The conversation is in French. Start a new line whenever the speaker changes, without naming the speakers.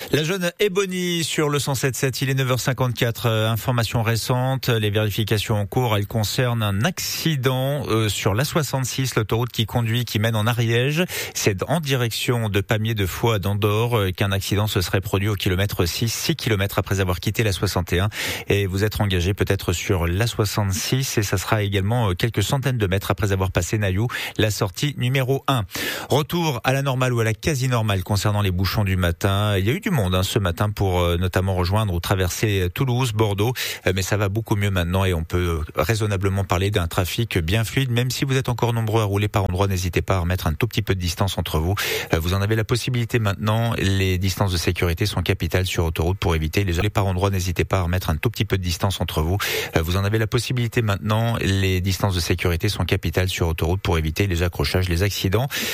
La jeune Ebony sur le 107.7, il est 9h54. Information récente, les vérifications en cours, elles concernent un accident sur l'A66, l'autoroute qui mène en Ariège. C'est en direction de Pamiers-de-Faux à Dandor qu'un accident se serait produit au kilomètre 6 km après avoir quitté l'A61. Et vous êtes engagé peut-être sur l'A66 et ça sera également quelques centaines de mètres après avoir passé Nailloux, la sortie numéro 1. Retour à la normale ou à la quasi-normale concernant les bouchons du matin. Il y a eu du monde ce matin pour notamment rejoindre ou traverser Toulouse, Bordeaux, mais ça va beaucoup mieux maintenant et on peut raisonnablement parler d'un trafic bien fluide. Même si vous êtes encore nombreux à rouler par endroits, n'hésitez pas à remettre un tout petit peu de distance entre vous. Vous en avez la possibilité maintenant. Les distances de sécurité sont capitales sur autoroute pour éviter les par endroits. N'hésitez pas à remettre un tout petit peu de distance entre vous. Vous en avez la possibilité maintenant. Les distances de sécurité sont capitales sur autoroute pour éviter les accrochages, les accidents.